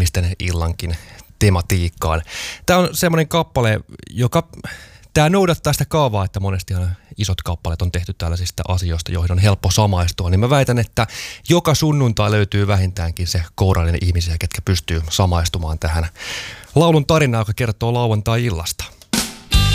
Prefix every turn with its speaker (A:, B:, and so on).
A: ihmisten illankin tematiikkaan. Tämä on semmoinen kappale, joka tämä noudattaa sitä kaavaa, että monesti isot kappaleet on tehty tällaisista asioista, joihin on helppo samaistua. Niin mä väitän, että joka sunnuntai löytyy vähintäänkin se kourallinen ihmisiä, ketkä pystyy samaistumaan tähän laulun tarinaan, joka kertoo lauantai-illasta.